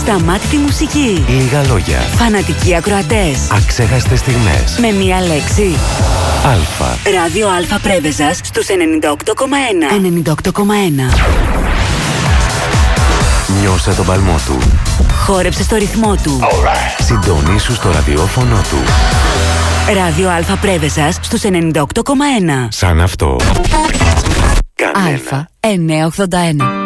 Ασταμάτητη μουσική. Λίγα λόγια. Φανατικοί ακροατές. Αξέχαστες στιγμές. Με μία λέξη. Αλφα. Ράδιο Αλφα Πρέβεζας στους 98,1. 98,1. Νιώσε τον παλμό του. Χόρεψε στο ρυθμό του. Συντονίσου στο ραδιόφωνο του. Ράδιο Αλφα Πρέβεζας στους 98,1. Σαν αυτό. Κανένα. Αλφα 981.